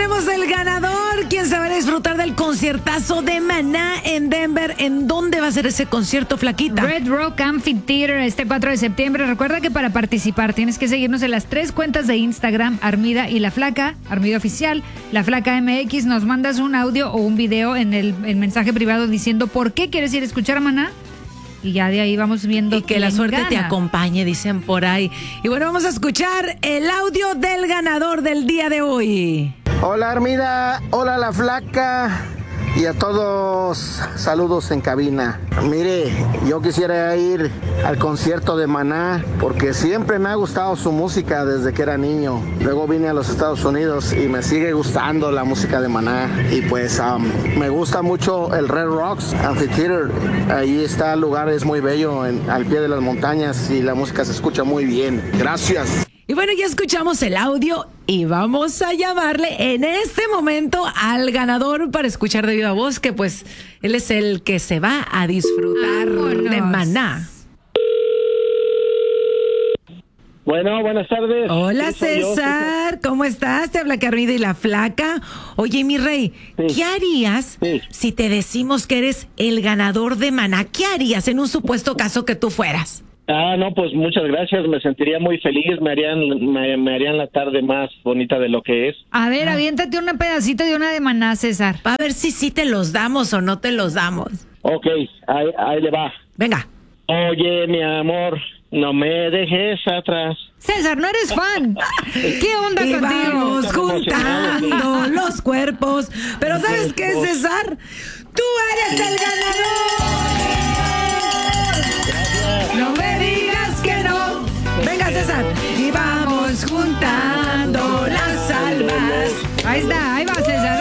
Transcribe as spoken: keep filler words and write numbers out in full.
tenemos el ganador. ¿Quién se va a disfrutar del conciertazo de Maná en Denver? ¿En dónde va a ser ese concierto, flaquita? Red Rock Amphitheater este cuatro de septiembre. Recuerda que para participar tienes que seguirnos en las tres cuentas de Instagram, Armida y La Flaca, Armida Oficial, La Flaca M X. Nos mandas un audio o un video en el, el mensaje privado diciendo por qué quieres ir a escuchar a Maná. Y ya de ahí vamos viendo. Y que la suerte gana. te acompañe, dicen por ahí. Y bueno, vamos a escuchar el audio del ganador del día de hoy. Hola Armida, hola La Flaca y a todos saludos en cabina. Mire, yo quisiera ir al concierto de Maná porque siempre me ha gustado su música desde que era niño. Luego vine a los Estados Unidos y me sigue gustando la música de Maná. Y pues um, me gusta mucho el Red Rocks Amphitheater. Ahí está el lugar, es muy bello, en, al pie de las montañas y la música se escucha muy bien. Gracias. Y bueno, ya escuchamos el audio y vamos a llamarle en este momento al ganador para escuchar de viva voz, que pues él es el que se va a disfrutar ¡Vámonos! de Maná. Bueno, buenas tardes. Hola Sí, soy yo, César, ¿cómo estás? Te habla Carmida y La Flaca. Oye, mi rey, Sí. ¿qué harías Sí. si te decimos que eres el ganador de Maná? ¿Qué harías en un supuesto caso que tú fueras? Ah, no, pues muchas gracias, me sentiría muy feliz, me harían, me, me harían la tarde más bonita de lo que es. A ver, aviéntate una pedacito de una de Maná, César. A ver si sí te los damos o no te los damos. Ok, ahí, ahí le va. Venga. Oye, mi amor, no me dejes atrás. César, no eres fan. ¿Qué onda Y contigo? vamos Estamos juntando emocionados. los cuerpos. Pero ¿sabes qué, César? ¡Tú eres el ganador! No me digas que no. Venga, César. Y vamos juntando las almas. Ahí está, ahí va, César.